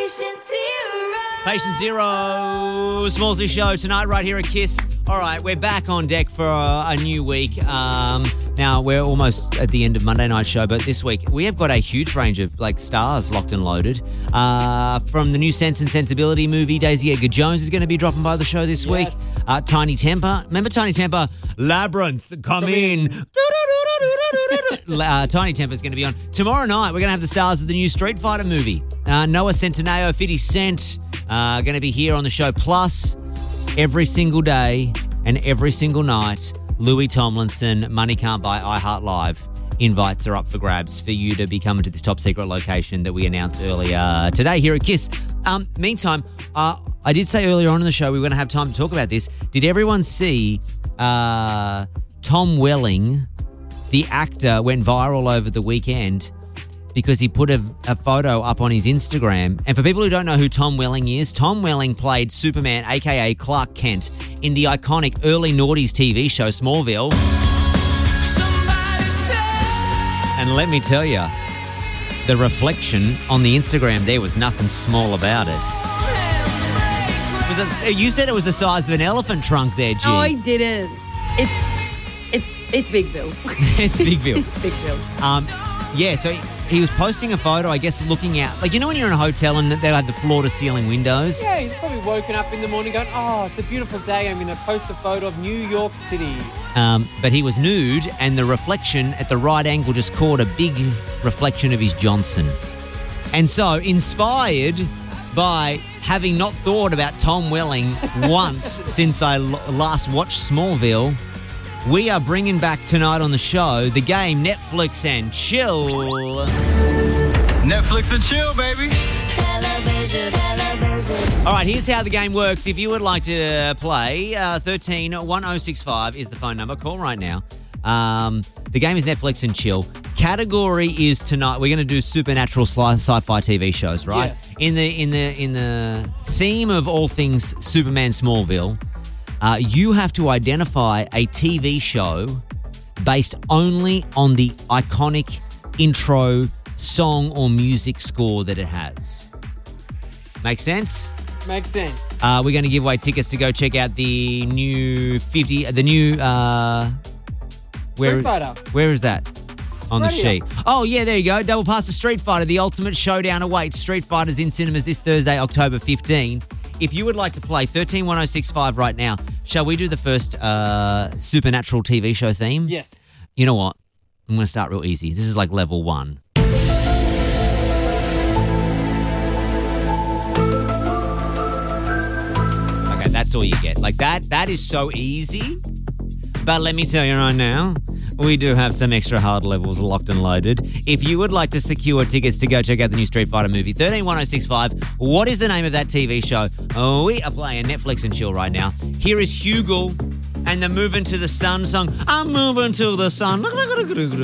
Patient Zero, Smallsy Show tonight right here at Kiss. All right, we're back on deck for a new week. Now, we're almost at the end of Monday Night Show, but this week we have got a huge range of stars locked and loaded. From the new Sense and Sensibility movie, Daisy Edgar Jones is going to be dropping by the show this week. Tiny Temper. Remember Tiny Temper? Labyrinth, come in. Tiny Temper is going to be on. Tomorrow night, we're going to have the stars of the new Street Fighter movie. Noah Centineo, 50 Cent, going to be here on the show. Plus, every single day and every single night, Louis Tomlinson, Money Can't Buy iHeart Live invites are up for grabs for you to be coming to this top secret location that we announced earlier today here at Kiss. Meantime, I did say earlier on in the show we were going to have time to talk about this. Did everyone see Tom Welling, the actor, went viral over the weekend because he put a photo up on his Instagram? And for people who don't know who Tom Welling is, Tom Welling played Superman, a.k.a. Clark Kent, in the iconic early noughties TV show Smallville. And let me tell you, the reflection on the Instagram there was nothing small about it. You said it was the size of an elephant trunk there, G. No, I didn't. It's Big Bill. It's Big Bill. It's Big Bill. Yeah, so he was posting a photo, I guess, looking out. Like, you know when you're in a hotel and they have the floor-to-ceiling windows? Yeah, he's probably woken up in the morning going, oh, it's a beautiful day. I'm going to post a photo of New York City. But he was nude, and the reflection at the right angle just caught a big reflection of his Johnson. And so, inspired by having not thought about Tom Welling once since I last watched Smallville, we are bringing back tonight on the show the game Netflix and Chill. Netflix and chill, baby. All right, here's how the game works. If you would like to play, 131065 is the phone number. Call right now. The game is Netflix and Chill. Category is tonight. We're going to do supernatural sci-fi TV shows, right? Yes. In the theme of all things Superman Smallville, you have to identify a TV show based only on the iconic intro song or music score that it has. Make sense? Makes sense. We're going to give away tickets to go check out the new Street Fighter. Where is that on the Right sheet? Oh, yeah, there you go. Double pass to Street Fighter. The ultimate showdown awaits. Street Fighter's in cinemas this Thursday, October 15. If you would like to play 131065 right now, shall we do the first supernatural TV show theme? Yes. You know what? I'm going to start real easy. This is like level 1. Okay, that's all you get. Like that is so easy. But let me tell you right now, we do have some extra hard levels locked and loaded. If you would like to secure tickets to go check out the new Street Fighter movie, 131065, what is the name of that TV show? We are playing Netflix and Chill right now. Here is Hugo and the Moving to the Sun song. I'm moving to the sun.